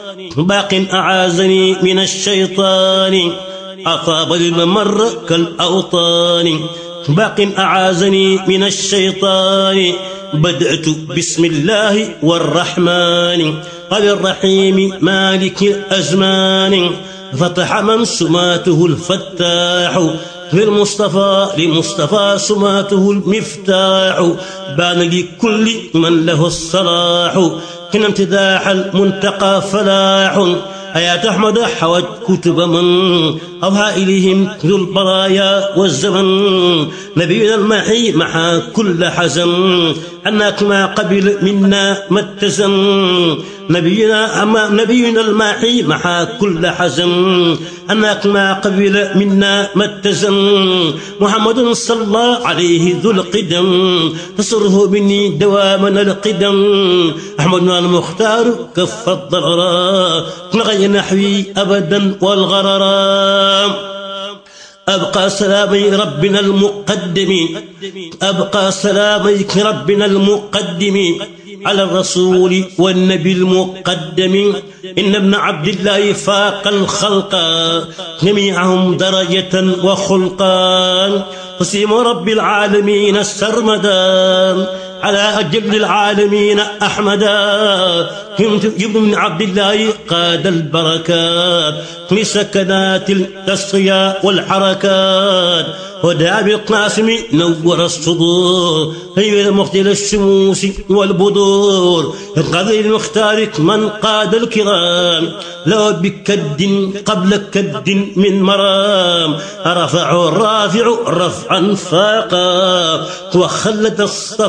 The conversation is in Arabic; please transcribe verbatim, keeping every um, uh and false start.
باق أعاذني من الشيطان أطاب الممر كالأوطان باق أعاذني من الشيطان بدأت بسم الله والرحمن الرحيم مالك الأزمان فتح من سماته الفتاح للمصطفى لمصطفى سماته المفتاح بان لكل من له الصلاح كن امتداح المنتقى فلاح آيات أحمد حوت كتب من أوها إليهم ذو البرايا والزمن نبينا المحي محا كل حزن أنك ما قبل منا ما اتزن نبينا أما نبينا الماحي محا كل حزن أنك ما قبل منا ما اتزن محمد صلى الله عليه ذو القدم تصره مني دواما القدم أحمد المختار كف الضرر نغي نحوي أبدا والغرر أبقى سلامي ربنا المقدم أبقى سلاميك ربنا المقدم على الرسول والنبي المقدم إن ابن عبد الله فاق الخلق جميعهم درجة وخلقا قسم رب العالمين السرمدا على أجل العالمين أحمدا ابن عبد الله قاد البركات لسكنات التصفية والحركات ودعا بالقاسم نور الصدور غير مختل الشموس والبدور قضي المختار من قاد الكرام لو بكد قبل كد من مرام رفع الرافع رفعا فاقا وخلت الصف